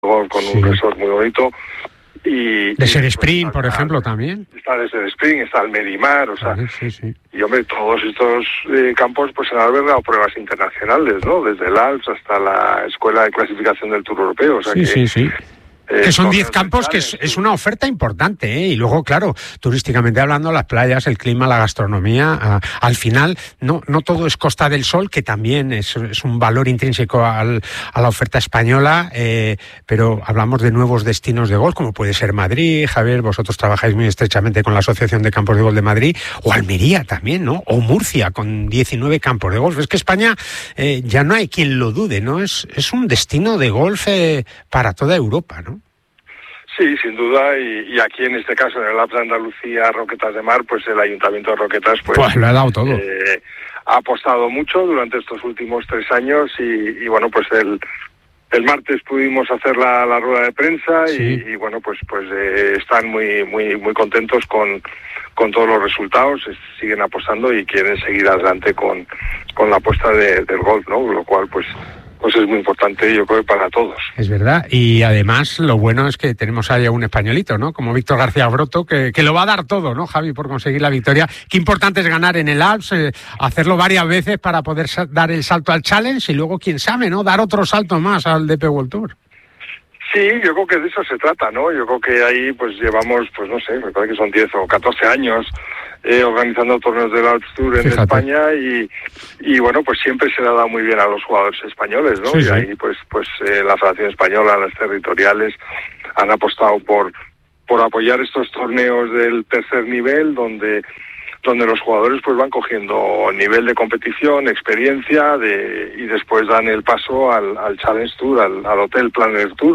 con un resort muy bonito. Y Desert Spring, por ejemplo, también. Está Desert Spring, está el Medimar, o sea, sí. Y hombre, todos estos campos pues han albergado pruebas internacionales, ¿no? Desde el Alps hasta la Escuela de Clasificación del Tour Europeo, o sea sí. Que son 10 campos, que es una oferta importante, ¿eh? Y luego, claro, turísticamente hablando, las playas, el clima, la gastronomía, al final, no todo es Costa del Sol, que también es un valor intrínseco a la oferta española, pero hablamos de nuevos destinos de golf, como puede ser Madrid. Javier, vosotros trabajáis muy estrechamente con la Asociación de Campos de Golf de Madrid, o Almería también, ¿no? O Murcia, con 19 campos de golf. Es que España, ya no hay quien lo dude, ¿no? Es un destino de golf para toda Europa, ¿no? Sí, sin duda, y aquí en este caso, en el Alps de Andalucía, Roquetas de Mar, pues el Ayuntamiento de Roquetas pues lo ha dado todo. Ha apostado mucho durante estos últimos 3 años y bueno, pues el martes pudimos hacer la rueda de prensa y bueno, pues están muy contentos con todos los resultados, siguen apostando y quieren seguir adelante con la apuesta del golf, ¿no? Lo cual pues es muy importante, yo creo, para todos. Es verdad, y además lo bueno es que tenemos ahí a un españolito, ¿no? Como Víctor García Broto, que lo va a dar todo, ¿no, Javi, por conseguir la victoria? Qué importante es ganar en el Alps, hacerlo varias veces para poder dar el salto al Challenge y luego, quién sabe, ¿no? Dar otro salto más al DP World Tour. Sí, yo creo que de eso se trata, ¿no? Yo creo que ahí pues llevamos, pues no sé, me parece que son 10 o 14 años organizando torneos del Alps Tour en España y bueno, pues siempre se le ha dado muy bien a los jugadores españoles, ¿no? Y ahí pues la Federación Española, las territoriales han apostado por apoyar estos torneos del tercer nivel donde los jugadores pues van cogiendo nivel de competición, experiencia y después dan el paso al Challenge Tour, al Hotel Planner Tour,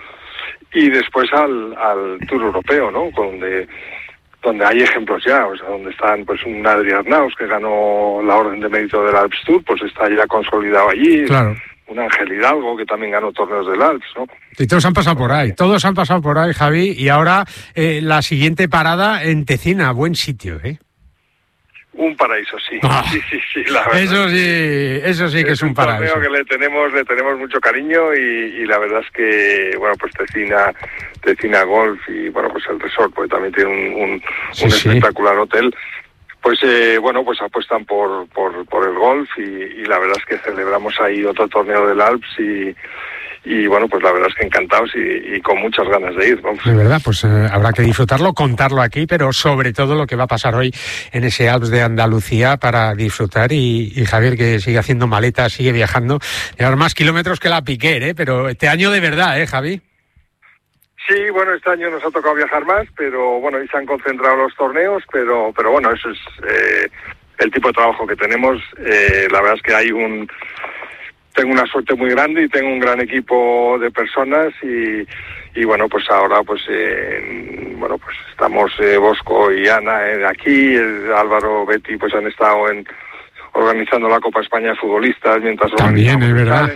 y después al Tour Europeo, ¿no? Donde hay ejemplos ya, o sea, donde están pues un Adri Arnaus que ganó la Orden de Mérito del Alps Tour, pues está ya consolidado allí. Claro. Un Ángel Hidalgo que también ganó torneos del Alps, ¿no? Y todos han pasado por ahí, Javi, y ahora la siguiente parada en Tecina, buen sitio, ¿eh? Un paraíso, sí. Sí, la verdad. Eso sí que es un paraíso. Que le tenemos mucho cariño y la verdad es que, bueno, pues Tecina Golf y, bueno, pues el resort, porque también tiene un espectacular hotel, pues, bueno, pues apuestan por el golf y la verdad es que celebramos ahí otro torneo del Alps y bueno, pues la verdad es que encantados y con muchas ganas de ir, vamos. De verdad, pues habrá que disfrutarlo, contarlo aquí, pero sobre todo lo que va a pasar hoy en ese Alps de Andalucía para disfrutar y Javier, que sigue haciendo maletas, sigue viajando, llevar más kilómetros que la Piquer, pero este año de verdad, Javi. Sí, bueno, este año nos ha tocado viajar más, pero bueno, ahí se han concentrado los torneos, pero bueno, eso es el tipo de trabajo que tenemos. La verdad es que tengo una suerte muy grande y tengo un gran equipo de personas y bueno, pues ahora pues bueno, pues estamos Bosco y Ana aquí, Álvaro, Betty pues han estado organizando la Copa España de futbolistas mientras también es verdad,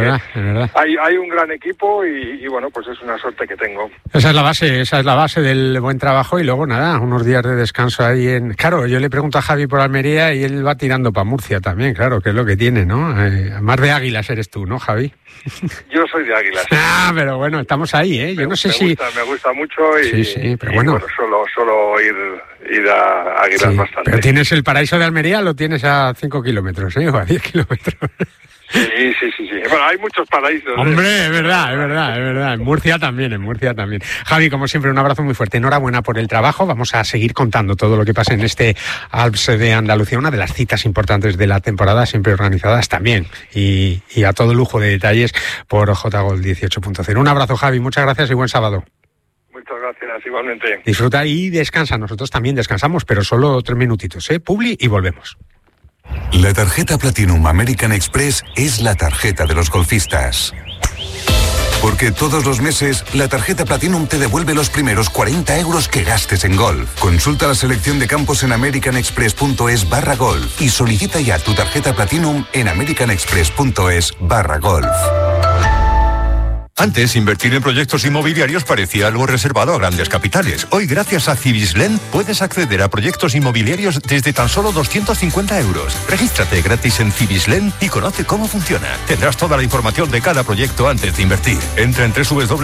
hay un gran equipo y bueno, pues es una suerte que tengo. Esa es la base del buen trabajo y luego nada, unos días de descanso ahí claro, yo le pregunto a Javi por Almería y él va tirando para Murcia también, claro, que es lo que tiene, ¿no? Más de Águilas eres tú, ¿no, Javi? Yo soy de Águilas. Pero bueno, estamos ahí, yo no sé si... Me gusta mucho y, sí, pero bueno, solo ir a Águilas bastante. Pero tienes el paraíso de Almería, lo tienes a 5 kilómetros, o a 10 kilómetros. Sí. Bueno, hay muchos paraísos. Hombre, es verdad. En Murcia también. Javi, como siempre, un abrazo muy fuerte. Enhorabuena por el trabajo. Vamos a seguir contando todo lo que pasa en este Alps de Andalucía, una de las citas importantes de la temporada, siempre organizadas también y a todo lujo de detalles por JGol 18.0. Un abrazo, Javi. Muchas gracias y buen sábado. Muchas gracias, igualmente. Disfruta y descansa. Nosotros también descansamos, pero solo 3 minutitos, Publi, y volvemos. La tarjeta Platinum American Express es la tarjeta de los golfistas. Porque todos los meses, la tarjeta Platinum te devuelve los primeros 40 euros que gastes en golf. Consulta la selección de campos en americanexpress.es/golf y solicita ya tu tarjeta Platinum en americanexpress.es/golf. Antes, invertir en proyectos inmobiliarios parecía algo reservado a grandes capitales. Hoy, gracias a Cibislen, puedes acceder a proyectos inmobiliarios desde tan solo 250 euros. Regístrate gratis en Cibislen y conoce cómo funciona. Tendrás toda la información de cada proyecto antes de invertir. Entra en www